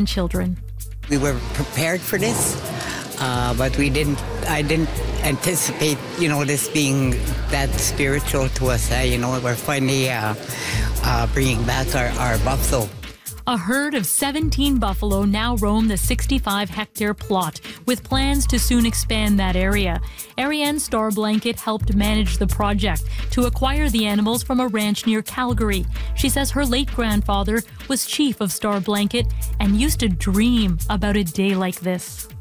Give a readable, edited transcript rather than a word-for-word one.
grandchildren. We were prepared for this, but I didn't anticipate, this being that spiritual to us. We're finally bringing back our buffalo. A herd of 17 buffalo now roam the 65-hectare plot, with plans to soon expand that area. Ariane Star Blanket helped manage the project to acquire the animals from a ranch near Calgary. She says her late grandfather was chief of Star Blanket and used to dream about a day like this.